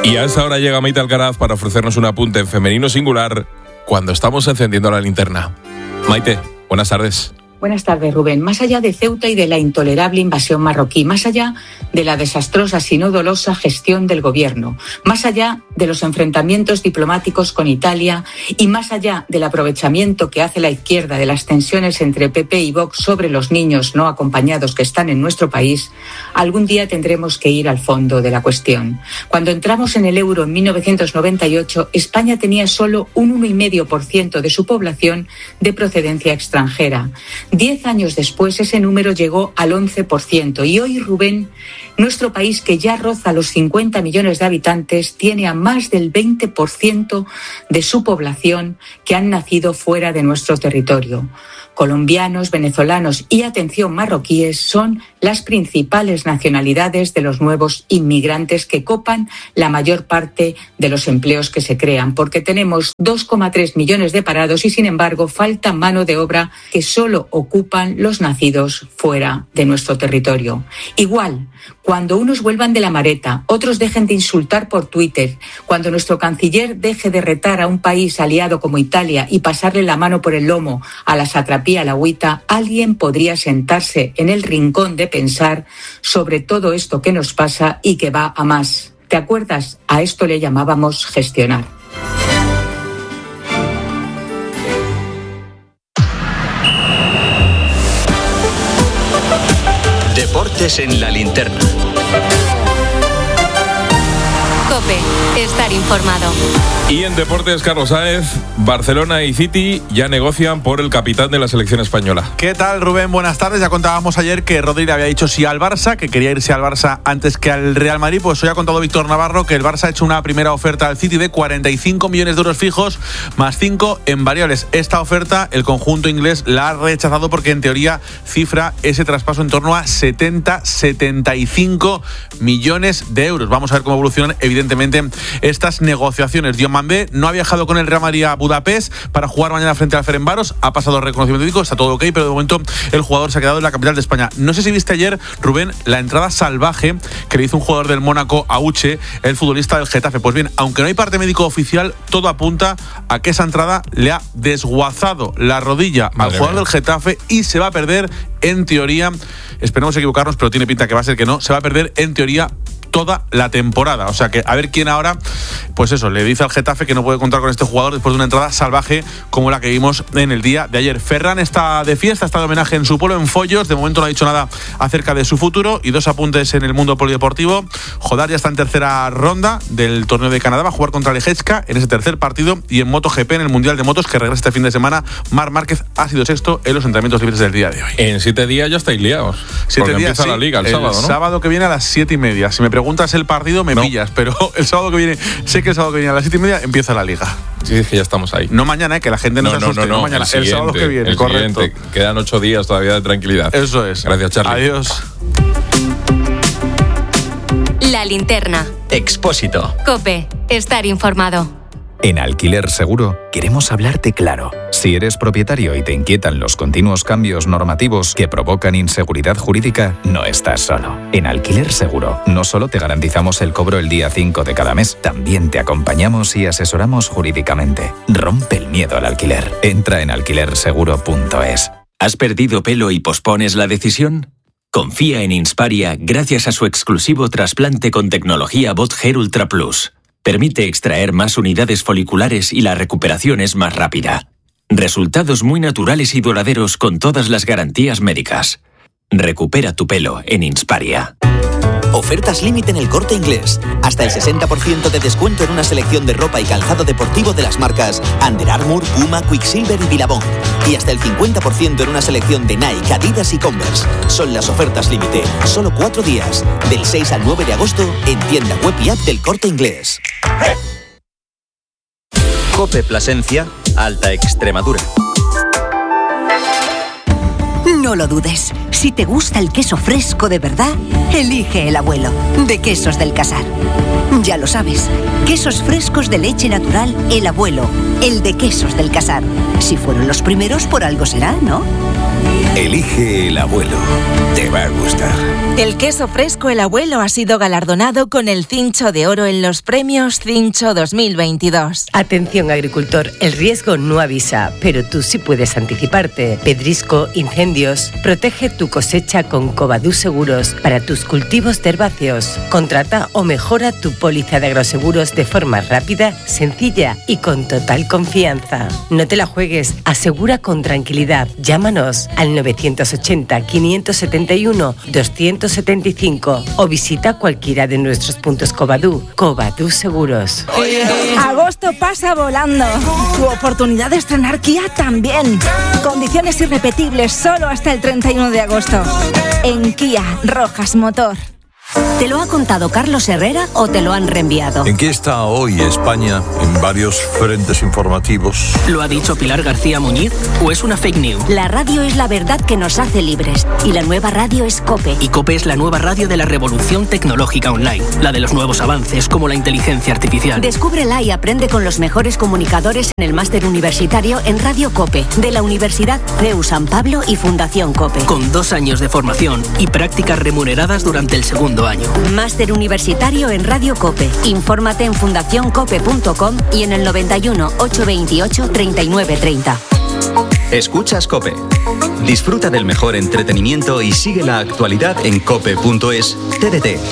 Y a esa hora llega Maite Alcaraz para ofrecernos un apunte en femenino singular cuando estamos encendiendo la linterna. Maite, buenas tardes. Buenas tardes, Rubén. Más allá de Ceuta y de la intolerable invasión marroquí, más allá de la desastrosa, si no dolosa, gestión del gobierno, más allá de los enfrentamientos diplomáticos con Italia y más allá del aprovechamiento que hace la izquierda de las tensiones entre PP y Vox sobre los niños no acompañados que están en nuestro país, algún día tendremos que ir al fondo de la cuestión. Cuando entramos en el euro en 1998, España tenía solo un 1,5% de su población de procedencia extranjera. 10 años después, ese número llegó al 11%. Y hoy, Rubén, nuestro país, que ya roza los 50 millones de habitantes, tiene a más del 20% de su población que han nacido fuera de nuestro territorio. Colombianos, venezolanos y, atención, marroquíes son las principales nacionalidades de los nuevos inmigrantes que copan la mayor parte de los empleos que se crean, porque tenemos 2,3 millones de parados y, sin embargo, falta mano de obra que solo ocupan los nacidos fuera de nuestro territorio. Igual, cuando unos vuelvan de la Mareta, otros dejen de insultar por Twitter, cuando nuestro canciller deje de retar a un país aliado como Italia y pasarle la mano por el lomo a la satrapía alagüita, alguien podría sentarse en el rincón de pensar sobre todo esto que nos pasa y que va a más. ¿Te acuerdas? A esto le llamábamos gestionar. Deportes en la linterna. COPE, estar informado. Y en deportes, Carlos Sáez, Barcelona y City ya negocian por el capitán de la selección española. ¿Qué tal, Rubén? Buenas tardes. Ya contábamos ayer que Rodri le había dicho sí al Barça, que quería irse al Barça antes que al Real Madrid. Pues hoy ha contado Víctor Navarro que el Barça ha hecho una primera oferta al City de 45 millones de euros fijos más 5 en variables. Esta oferta el conjunto inglés la ha rechazado porque en teoría cifra ese traspaso en torno a 70-75 millones de euros. Vamos a ver cómo evolucionan evidentemente estas negociaciones. Diomandé no ha viajado con el Real Madrid a Budapest para jugar mañana frente al Ferencváros. Ha pasado el reconocimiento médico, está todo ok, pero de momento el jugador se ha quedado en la capital de España. No sé si viste ayer, Rubén, la entrada salvaje que le hizo un jugador del Mónaco a Uche, el futbolista del Getafe. Pues bien, aunque no hay parte médico oficial, todo apunta a que esa entrada le ha desguazado la rodilla al jugador del Getafe y se va a perder, en teoría, esperemos equivocarnos, pero tiene pinta que va a ser que no, se va a perder en teoría toda la temporada. O sea que a ver quién ahora, pues eso, le dice al Getafe que no puede contar con este jugador después de una entrada salvaje como la que vimos en el día de ayer. Ferran está de fiesta, está de homenaje en su pueblo, en Follos. De momento no ha dicho nada acerca de su futuro. Y dos apuntes en el mundo polideportivo. Jodar ya está en tercera ronda del torneo de Canadá. Va a jugar contra Leječka en ese tercer partido. Y en MotoGP, en el Mundial de Motos, que regresa este fin de semana, Marc Márquez ha sido sexto en los entrenamientos libres del día de hoy. En 7 días ya estáis liados. 7 días, empieza la Liga el sábado, ¿no? El sábado que viene a las 7:30. Si me preguntas el partido, me pillas, pero el sábado que viene, sé que el sábado que viene a las 7:30 empieza la Liga. Sí, es que ya estamos ahí. No mañana, que la gente no se asuste. No mañana, el sábado que viene, correcto. Quedan 8 días todavía de tranquilidad. Eso es. Gracias, Charly. Adiós. La linterna. Expósito. COPE, estar informado. En Alquiler Seguro queremos hablarte claro. Si eres propietario y te inquietan los continuos cambios normativos que provocan inseguridad jurídica, no estás solo. En Alquiler Seguro no solo te garantizamos el cobro el día 5 de cada mes, también te acompañamos y asesoramos jurídicamente. Rompe el miedo al alquiler. Entra en alquilerseguro.es. ¿Has perdido pelo y pospones la decisión? Confía en Insparia gracias a su exclusivo trasplante con tecnología Bot Hair Ultra Plus. Permite extraer más unidades foliculares y la recuperación es más rápida. Resultados muy naturales y duraderos con todas las garantías médicas. Recupera tu pelo en Insparia. Ofertas límite en El Corte Inglés. Hasta el 60% de descuento en una selección de ropa y calzado deportivo de las marcas Under Armour, Puma, Quicksilver y Billabong. Y hasta el 50% en una selección de Nike, Adidas y Converse. Son las ofertas límite. Solo 4 días. Del 6 al 9 de agosto en tienda web y app del Corte Inglés. COPE Plasencia, Alta Extremadura. No lo dudes. Si te gusta el queso fresco de verdad, elige El Abuelo, de Quesos del Casar. Ya lo sabes, quesos frescos de leche natural El Abuelo, el de Quesos del Casar. Si fueron los primeros, por algo será, ¿no? Elige el abuelo. Te va a gustar. El queso fresco El Abuelo ha sido galardonado con el Cincho de Oro en los premios Cincho 2022. Atención, agricultor, el riesgo no avisa, pero tú sí puedes anticiparte. Pedrisco, incendios. Protege tu cosecha con Covadú Seguros para tus cultivos de herbáceos. Contrata o mejora tu póliza de agroseguros de forma rápida, sencilla y con total confianza. No te la juegues, asegura con tranquilidad. Llámanos al 980-571-275 o visita cualquiera de nuestros puntos Covadú. Covadú Seguros. Agosto pasa volando. Tu oportunidad de estrenar Kia también. Condiciones irrepetibles solo hasta el 31 de agosto. En Kia, Rojas Motor. ¿Te lo ha contado Carlos Herrera o te lo han reenviado? ¿En qué está hoy España en varios frentes informativos? ¿Lo ha dicho Pilar García Muñiz o es una fake news? La radio es la verdad que nos hace libres y la nueva radio es COPE. Y COPE es la nueva radio de la revolución tecnológica online, la de los nuevos avances como la inteligencia artificial. Descúbrela y aprende con los mejores comunicadores en el máster universitario en Radio COPE de la Universidad CEU San Pablo y Fundación COPE. Con 2 años de formación y prácticas remuneradas durante el segundo año. Máster universitario en Radio COPE. Infórmate en fundacioncope.com y en el 91 828 3930. Escuchas COPE. Disfruta del mejor entretenimiento y sigue la actualidad en cope.es, TDT,